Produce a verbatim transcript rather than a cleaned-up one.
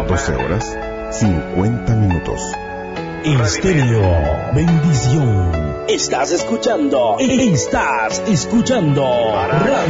doce horas, cincuenta minutos. Estéreo Bendición. Estás escuchando. Estás escuchando.